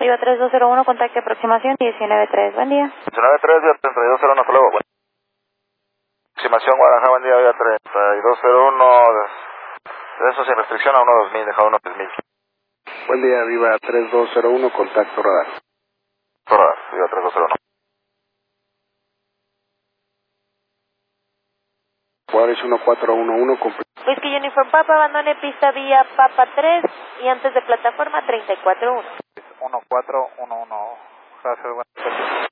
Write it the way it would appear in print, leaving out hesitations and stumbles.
Viva 3201, contacto de aproximación 193, buen día. 193, Viva 3201, hasta luego. Bueno. Aproximación Guadalajara, buen día, Viva 3201, eso sin restricción a 1-2000, deja 1-3000. Buen día, Viva 3201, contacto radar. Radar, Viva 3201. Juárez 1411, Whisky Uniform Papa, abandone pista vía Papa 3 y antes de plataforma 341. 1411, gracias, buenas tardes.